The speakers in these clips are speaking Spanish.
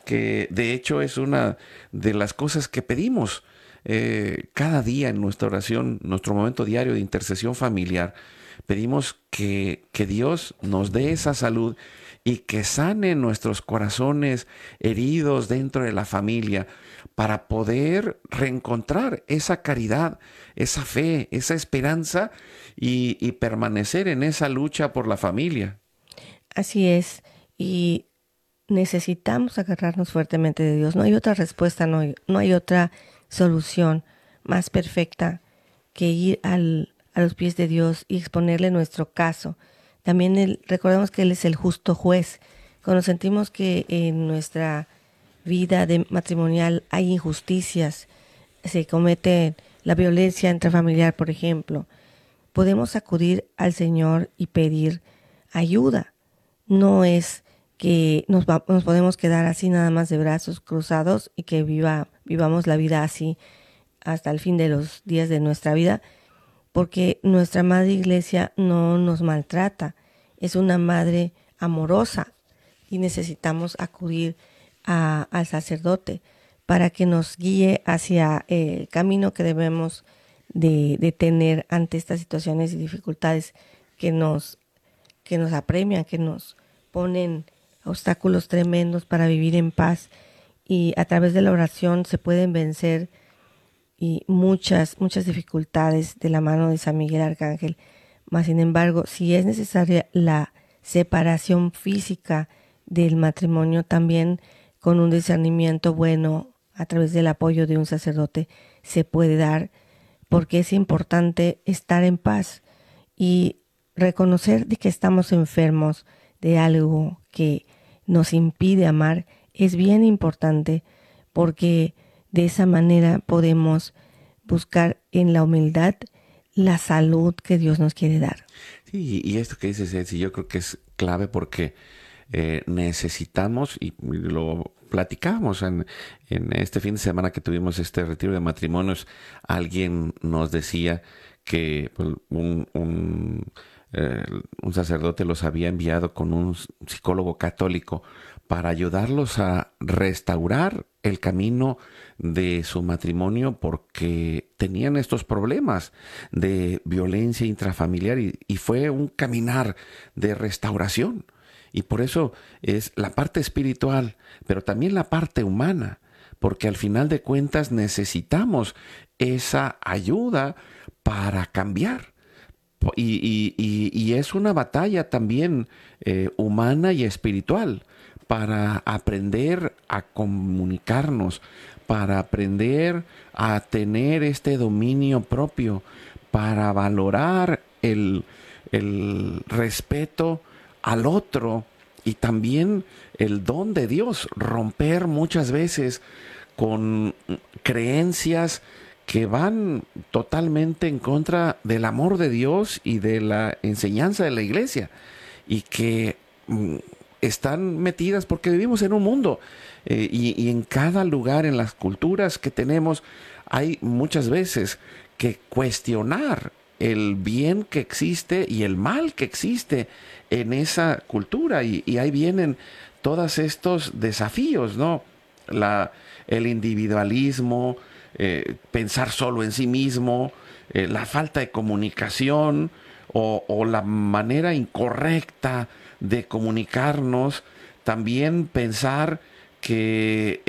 que de hecho es una de las cosas que pedimos cada día en nuestra oración, nuestro momento diario de intercesión familiar. Pedimos que Dios nos dé esa salud y que sane nuestros corazones heridos dentro de la familia para poder reencontrar esa caridad, esa fe, esa esperanza y permanecer en esa lucha por la familia. Así es. Y necesitamos agarrarnos fuertemente de Dios. No hay otra respuesta, no hay otra solución más perfecta que ir a los pies de Dios y exponerle nuestro caso. También recordemos que Él es el justo juez. Cuando sentimos que en nuestra vida matrimonial hay injusticias, se comete la violencia intrafamiliar, por ejemplo, podemos acudir al Señor y pedir ayuda. No es que nos podemos quedar así nada más de brazos cruzados y que vivamos la vida así hasta el fin de los días de nuestra vida, porque nuestra Madre Iglesia no nos maltrata, es una madre amorosa y necesitamos acudir al sacerdote para que nos guíe hacia el camino que debemos de tener ante estas situaciones y dificultades que que nos apremian, que nos ponen obstáculos tremendos para vivir en paz. Y a través de la oración se pueden vencer y muchas dificultades de la mano de San Miguel Arcángel. Mas, sin embargo, si es necesaria la separación física del matrimonio, también con un discernimiento bueno a través del apoyo de un sacerdote se puede dar, porque es importante estar en paz y reconocer de que estamos enfermos de algo que nos impide amar. Es bien importante, porque de esa manera podemos buscar en la humildad la salud que Dios nos quiere dar. Sí, y esto que dices, Etsy, yo creo que es clave porque necesitamos, y lo platicamos en este fin de semana que tuvimos este retiro de matrimonios, alguien nos decía que pues, un sacerdote los había enviado con un psicólogo católico para ayudarlos a restaurar el camino de su matrimonio porque tenían estos problemas de violencia intrafamiliar y fue un caminar de restauración. Y por eso es la parte espiritual, pero también la parte humana, porque al final de cuentas necesitamos esa ayuda para cambiar. Y es una batalla también humana y espiritual para aprender a comunicarnos, para aprender a tener este dominio propio, para valorar el respeto al otro y también el don de Dios, romper muchas veces con creencias que van totalmente en contra del amor de Dios y de la enseñanza de la iglesia y que están metidas porque vivimos en un mundo y en cada lugar, en las culturas que tenemos, hay muchas veces que cuestionar el bien que existe y el mal que existe en esa cultura y ahí vienen todos estos desafíos, ¿no? El individualismo, pensar solo en sí mismo, la falta de comunicación o la manera incorrecta de comunicarnos, también pensar que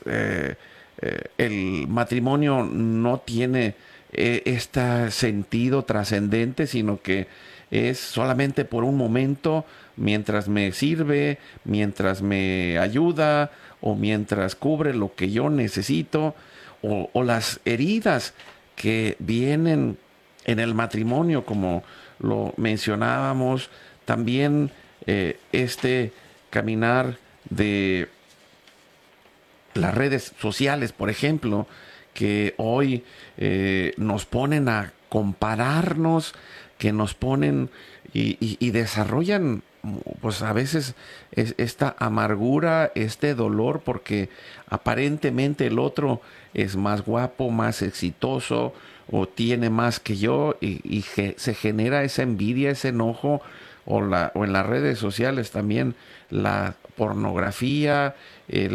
el matrimonio no tiene este sentido trascendente, sino que es solamente por un momento, mientras me sirve, mientras me ayuda o mientras cubre lo que yo necesito, o las heridas que vienen en el matrimonio, como lo mencionábamos, también este caminar de las redes sociales, por ejemplo, que hoy nos ponen a compararnos, que nos ponen y desarrollan, pues a veces esta amargura, este dolor, porque aparentemente el otro es más guapo, más exitoso o tiene más que yo se genera esa envidia, ese enojo o en las redes sociales también la pornografía,